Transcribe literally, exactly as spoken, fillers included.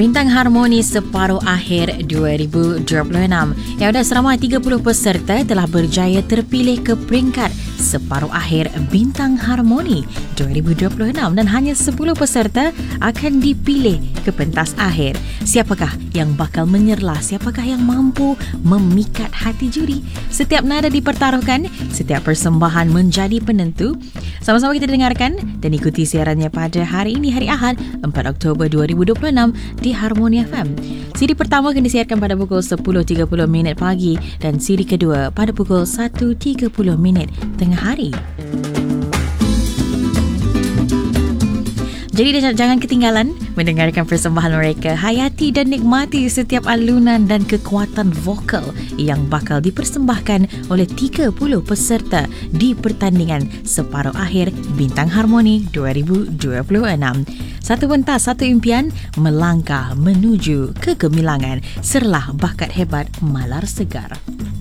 Bintang Harmoni separuh akhir dua ribu dua puluh enam. Yang ada seramai tiga puluh peserta telah berjaya terpilih ke peringkat separuh akhir Bintang Harmoni dua ribu dua puluh enam dan hanya sepuluh peserta akan dipilih ke pentas akhir. Siapakah yang bakal menyerlah? Siapakah yang mampu memikat hati juri? Setiap nada dipertaruhkan, setiap persembahan menjadi penentu. Sama-sama kita dengarkan dan ikuti siarannya pada hari ini, hari Ahad, empat Oktober dua ribu dua puluh enam di Harmoni F M. Siri pertama akan disiarkan pada pukul sepuluh tiga puluh minit pagi dan siri kedua pada pukul satu tiga puluh minit tengah hari. Jadi jangan ketinggalan mendengarkan persembahan mereka. Hayati dan nikmati setiap alunan dan kekuatan vokal yang bakal dipersembahkan oleh tiga puluh peserta di pertandingan separuh akhir Bintang Harmoni dua ribu dua puluh enam. Satu pentas, satu impian, melangkah menuju kegemilangan. Serlah bakat hebat Malar Segar.